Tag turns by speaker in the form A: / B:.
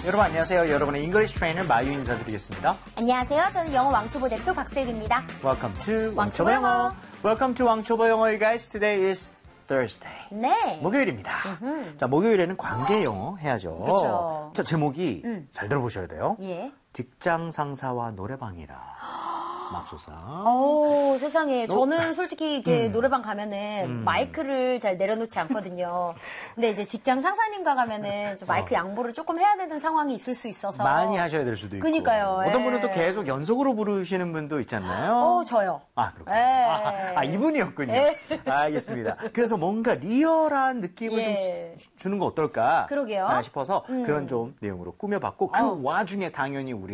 A: 여러분 안녕하세요. 여러분의 잉글리시 트레이너 마유 인사드리겠습니다.
B: 안녕하세요. 저는 영어 왕초보 대표 박슬기입니다.
A: Welcome to
B: 왕초보 영어.
A: Welcome to 왕초보 영어, you guys. Today is Thursday.
B: 네.
A: 목요일입니다. 자, 목요일에는 관계 영어 해야죠.
B: 그쵸.
A: 자, 제목이 잘 들어보셔야 돼요.
B: 예.
A: 직장 상사와 노래방이라. 맙소사.
B: 오, 세상에. 저는 솔직히 이렇게 노래방 가면은 마이크를 잘 내려놓지 않거든요. 근데 이제 직장 상사님과 가면은 좀 마이크 양보를 조금 해야 되는 상황이 있을 수 있어서.
A: 많이 하셔야 될 수도 있고.
B: 그니까요.
A: 어떤
B: 예.
A: 분은 또 계속 연속으로 부르시는 분도 있잖아요.
B: 저요.
A: 아, 그렇군요.
B: 예.
A: 이분이었군요.
B: 예.
A: 알겠습니다. 그래서 뭔가 리얼한 느낌을
B: 예.
A: 좀 주는 거 어떨까?
B: 그러게요.
A: 싶어서 그런 좀 내용으로 꾸며봤고, 그 와중에 당연히 우리